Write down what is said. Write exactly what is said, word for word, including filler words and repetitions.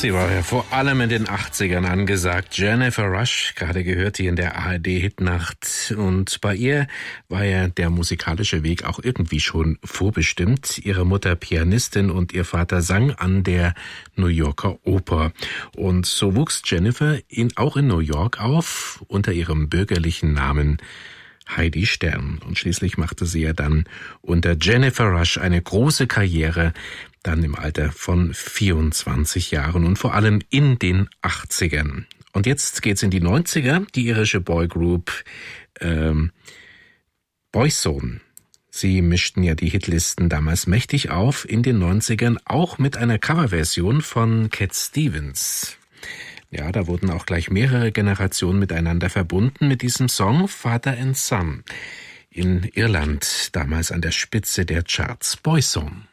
Sie war ja vor allem in den achtzigern angesagt. Jennifer Rush, gerade gehört hier in der A R D-Hitnacht. Und bei ihr war ja der musikalische Weg auch irgendwie schon vorbestimmt. Ihre Mutter Pianistin und ihr Vater sang an der New Yorker Oper. Und so wuchs Jennifer in, auch in New York auf, unter ihrem bürgerlichen Namen Heidi Stern. Und schließlich machte sie ja dann unter Jennifer Rush eine große Karriere, dann im Alter von vierundzwanzig Jahren und vor allem in den achtzigern. Und jetzt geht's in die neunziger, die irische Boygroup ähm, Boyzone. Sie mischten ja die Hitlisten damals mächtig auf in den neunzigern, auch mit einer Coverversion von Cat Stevens. Ja, da wurden auch gleich mehrere Generationen miteinander verbunden mit diesem Song Father and Son. In Irland damals an der Spitze der Charts. Boyzone.